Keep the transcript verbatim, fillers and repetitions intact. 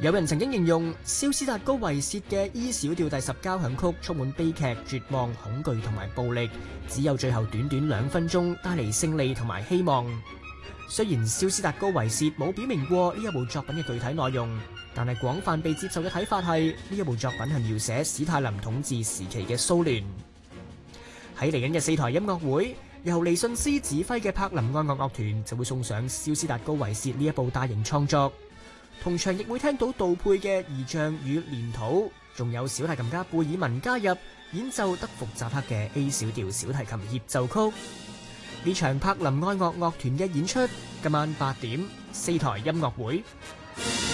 有人曾經形容肖斯達高維薛嘅 E 小調第十交響曲充滿悲劇、絕望、恐懼同埋暴力，只有最後短短兩分鐘帶嚟勝利同埋希望。雖然肖斯達高維薛冇表明過呢一部作品嘅具體內容，但係廣泛被接受嘅睇法係呢一部作品係描寫史太林統治時期嘅蘇聯。喺嚟緊嘅四台音樂會，由尼遜斯指揮嘅柏林愛樂樂團就會送上肖斯達高維薛呢一部大型創作。同場亦會聽到杜佩嘅異象與煉土，仲有小提琴家貝爾文加入演奏德福扎克嘅 A 小調小提琴協奏曲。呢場柏林愛樂樂團嘅演出今晚八點四台音樂會。